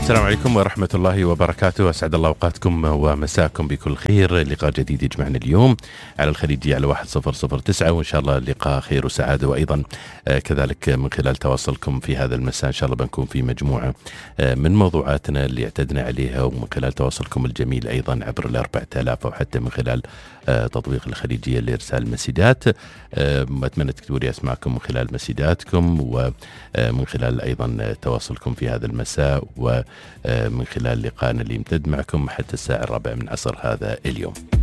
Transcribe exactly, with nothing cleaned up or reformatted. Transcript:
السلام عليكم ورحمة الله وبركاته. أسعد الله أوقاتكم ومساكم بكل خير. لقاء جديد يجمعنا اليوم على الخليجية على واحد صفر صفر تسعة، وإن شاء الله لقاء خير وسعادة، وأيضا كذلك من خلال تواصلكم في هذا المساء إن شاء الله بنكون في مجموعة من موضوعاتنا اللي اعتدنا عليها، ومن خلال تواصلكم الجميل أيضا عبر الأربعة آلاف أو حتى من خلال تطبيق الخليجية لإرسال مسيدات. أتمنى تكتبوا لي أسماءكم من خلال مسيداتكم، ومن خلال أيضا تواصلكم في هذا المساء، ومن خلال لقائنا اللي يمتد معكم حتى الساعة الرابعة من عصر هذا اليوم.